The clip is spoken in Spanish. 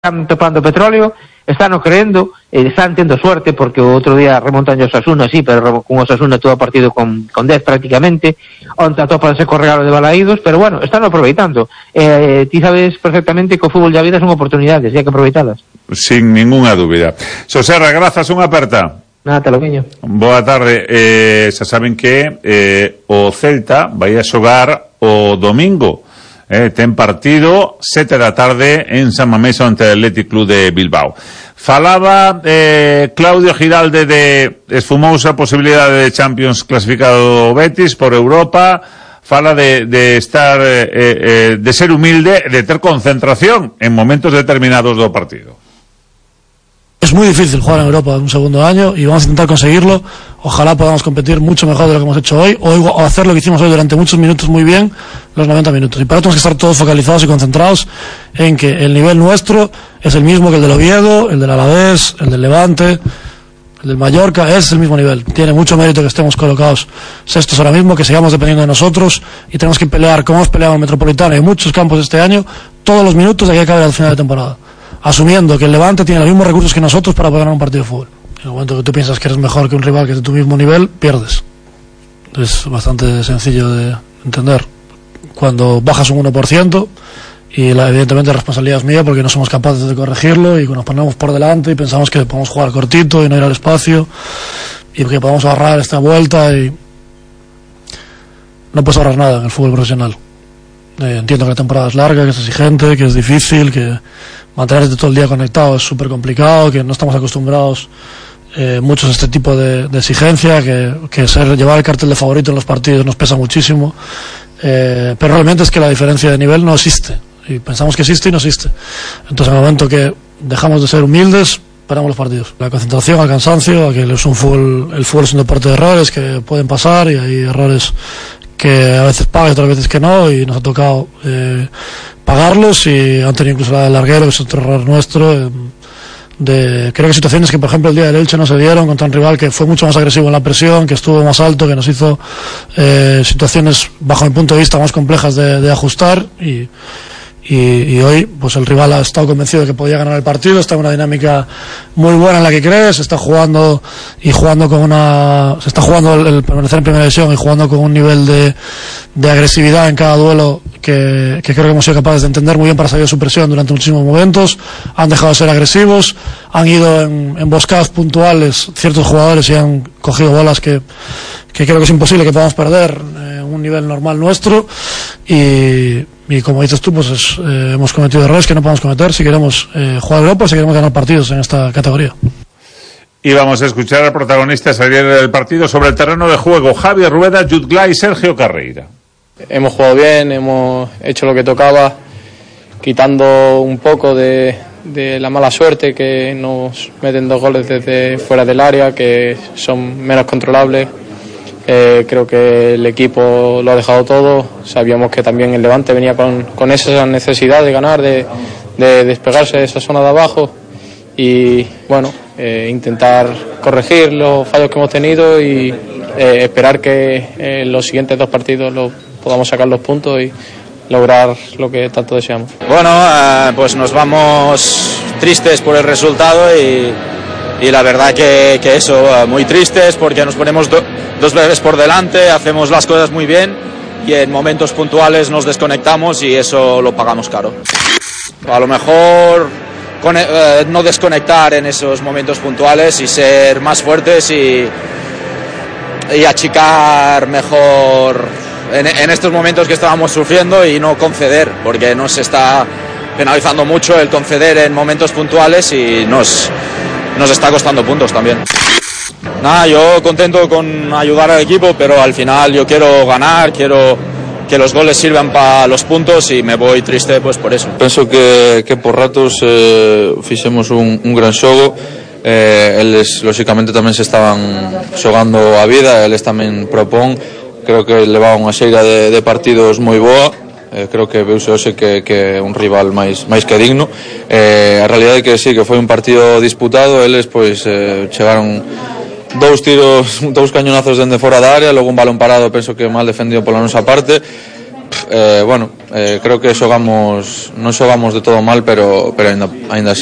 están topando petróleo, están creendo, están tendo suerte porque o outro día remontan o Osasuna, sí, pero con Osasuna todo o partido con 10 prácticamente, onte atópanse co regalo de Balaídos, pero bueno, están aproveitando. Ti sabes perfectamente que o fútbol da vida son oportunidades, e hai que aproveitalas. Sin ninguna dúbida. Xoserra, grazas, unha aperta. Nada, te lo viño. Boa tarde. Xa saben que o Celta vai a xogar o domingo. Ten partido 7 da tarde en San Mamés ante o Athletic Club de Bilbao. Falaba Claudio Giralde de esfumosa posibilidade de Champions clasificado Betis por Europa. Fala de estar de ser humilde, de ter concentración en momentos determinados do partido. Es muy difícil jugar en Europa un segundo año y vamos a intentar conseguirlo. Ojalá podamos competir mucho mejor de lo que hemos hecho hoy o hacer lo que hicimos hoy durante muchos minutos muy bien, los 90 minutos. Y para eso tenemos que estar todos focalizados y concentrados en que el nivel nuestro es el mismo que el del Oviedo, el del Alavés, el del Levante, el del Mallorca, es el mismo nivel. Tiene mucho mérito que estemos colocados sextos ahora mismo, que sigamos dependiendo de nosotros y tenemos que pelear como hemos peleado en el Metropolitano y en muchos campos este año, todos los minutos de que acabe al final de temporada. Asumiendo que el Levante tiene los mismos recursos que nosotros para poder ganar un partido de fútbol. En el momento que tú piensas que eres mejor que un rival que es de tu mismo nivel, pierdes. Es bastante sencillo de entender. Cuando bajas un 1%, y evidentemente la responsabilidad es mía porque no somos capaces de corregirlo y nos ponemos por delante y pensamos que podemos jugar cortito y no ir al espacio y que podemos ahorrar esta vuelta y no puedes ahorrar nada en el fútbol profesional. Entiendo que la temporada es larga, que es exigente, que es difícil, que mantenerte todo el día conectado es súper complicado, que no estamos acostumbrados muchos a este tipo de exigencia, que llevar el cartel de favorito en los partidos nos pesa muchísimo, pero realmente es que la diferencia de nivel no existe, y pensamos que existe y no existe. Entonces en el momento que dejamos de ser humildes, paramos los partidos. La concentración, al cansancio, a que el fútbol es un deporte de errores que pueden pasar y hay errores que a veces pagas, otras veces que no, y nos ha tocado pagarlos, y han tenido incluso la del larguero, que es otro error nuestro, creo que situaciones que por ejemplo el día del Elche no se dieron contra un rival que fue mucho más agresivo en la presión, que estuvo más alto, que nos hizo situaciones bajo mi punto de vista más complejas de ajustar, y hoy pues el rival ha estado convencido de que podía ganar el partido, está en una dinámica muy buena en la que cree, se está jugando el permanecer en primera división y jugando con un nivel de agresividad en cada duelo que creo que hemos sido capaces de entender muy bien para salir de su presión durante muchísimos momentos. Han dejado de ser agresivos, han ido en emboscadas puntuales ciertos jugadores y han cogido bolas que creo que es imposible que podamos perder un nivel normal nuestro, y como dices tú, pues hemos cometido errores que no podemos cometer si queremos jugar Europa, si queremos ganar partidos en esta categoría. Y vamos a escuchar al protagonista salir del partido sobre el terreno de juego: Javier Rueda, Jutgla y Sergio Carreira. Hemos jugado bien, hemos hecho lo que tocaba, quitando un poco de la mala suerte que nos meten 2 goles desde fuera del área, que son menos controlables. Creo que el equipo lo ha dejado todo. Sabíamos que también el Levante venía con esa necesidad de ganar, de despegarse de esa zona de abajo, y bueno, intentar corregir los fallos que hemos tenido y esperar que en los siguientes 2 partidos podamos sacar los puntos y lograr lo que tanto deseamos. Bueno, pues nos vamos tristes por el resultado y la verdad que eso, muy tristes porque nos ponemos 2 veces por delante, hacemos las cosas muy bien y en momentos puntuales nos desconectamos y eso lo pagamos caro. A lo mejor no desconectar en esos momentos puntuales y ser más fuertes y achicar mejor en estos momentos que estábamos sufriendo y no conceder, porque nos está penalizando mucho el conceder en momentos puntuales y nos está costando puntos también. Nada, yo contento con ayudar al equipo, pero al final yo quiero ganar, quiero que los goles sirvan para los puntos y me voy triste pues por eso. Penso que por ratos fixemos un gran xogo. Eles lóxicamente tamén se estaban xogando a vida, eles tamén propón, creo que levaban unha xeira de partidos moi boa. Creo que veuse hoxe que un rival máis que digno. A realidade é que sí, que foi un partido disputado. Eles pois chegaron 2 cañonazos dende fora da área, logo un balón parado, penso que mal defendido pola nosa parte. Bueno, creo que non xogamos de todo mal, pero ainda así